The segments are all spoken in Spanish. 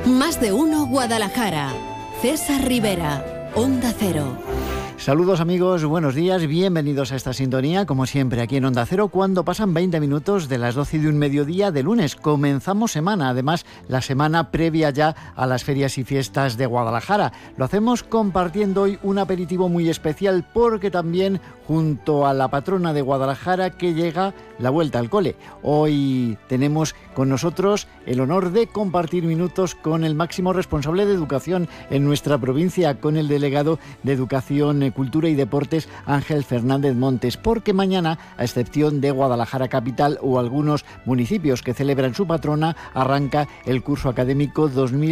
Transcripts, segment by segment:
Más de uno Guadalajara. César Rivera, Onda Cero. Saludos amigos, buenos días, bienvenidos a esta sintonía, como siempre aquí en Onda Cero, cuando pasan 20 minutos de las 12 de un mediodía de lunes. Comenzamos semana, además la semana previa ya a las ferias y fiestas de Guadalajara. Lo hacemos compartiendo hoy un aperitivo muy especial porque también junto a la patrona de Guadalajara que llega la vuelta al cole. Hoy tenemos con nosotros el honor de compartir minutos con el máximo responsable de educación en nuestra provincia, con el delegado de Educación, Cultura y Deportes, Ángel Fernández Montes, porque mañana, a excepción de Guadalajara capital o algunos municipios que celebran su patrona, arranca el curso académico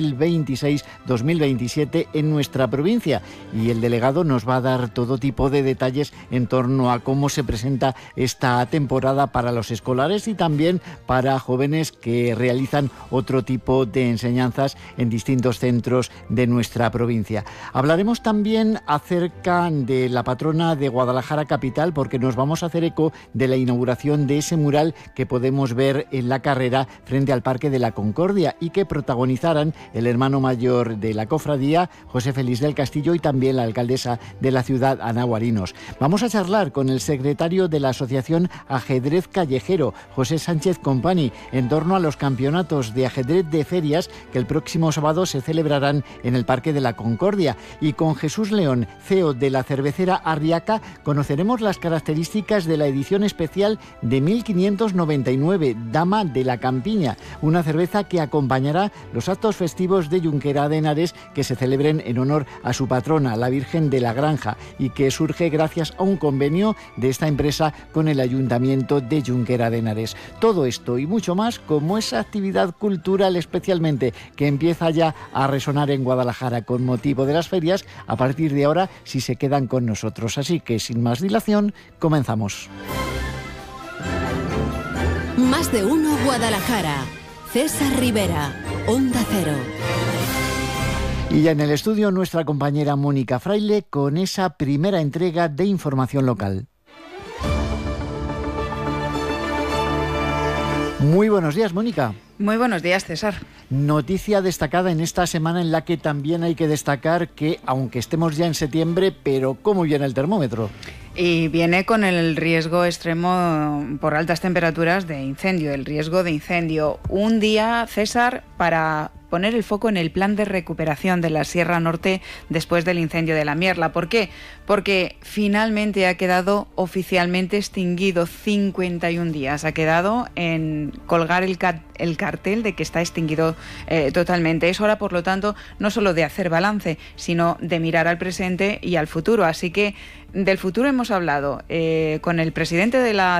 2026-2027 en nuestra provincia y el delegado nos va a dar todo tipo de detalles en torno a cómo se presenta esta temporada para los escolares y también para jóvenes que realizan otro tipo de enseñanzas en distintos centros de nuestra provincia. Hablaremos también acerca de la patrona de Guadalajara capital porque nos vamos a hacer eco de la inauguración de ese mural que podemos ver en la carrera frente al Parque de la Concordia y que protagonizarán el hermano mayor de la cofradía, José Félix del Castillo, y también la alcaldesa de la ciudad, Ana Guarinos. Vamos a charlar con el secretario de la Asociación Ajedrez Callejero, José Sánchez Compani, en torno a los campeonatos de ajedrez de ferias que el próximo sábado se celebrarán en el Parque de la Concordia. Y con Jesús León, CEO de la cervecera Arriaca, conoceremos las características de la edición especial de 1599, Dama de la Campiña, una cerveza que acompañará los actos festivos de Junquera de Henares que se celebren en honor a su patrona, la Virgen de la Granja, y que surge gracias a un convenio de esta empresa con el Ayuntamiento de Junquera de Henares. Todo esto y mucho más, como esa actividad cultural especialmente que empieza ya a resonar en Guadalajara con motivo de las ferias, a partir de ahora, si se quedan con nosotros. Así que, sin más dilación, comenzamos. Más de uno Guadalajara. César Rivera, Onda Cero. Y ya en el estudio nuestra compañera Mónica Fraile con esa primera entrega de información local. Muy buenos días, Mónica. Muy buenos días, César. Noticia destacada en esta semana en la que también hay que destacar que, aunque estemos ya en septiembre, pero ¿cómo viene el termómetro? Y viene con el riesgo extremo por altas temperaturas de incendio, el riesgo de incendio. Un día, César, para poner el foco en el plan de recuperación de la Sierra Norte después del incendio de la Mierla. ¿Por qué? Porque finalmente ha quedado oficialmente extinguido 51 días. Ha quedado en colgar el cartel de que está extinguido totalmente. Es hora, por lo tanto, no solo de hacer balance, sino de mirar al presente y al futuro. Así que del futuro hemos hablado con el presidente de la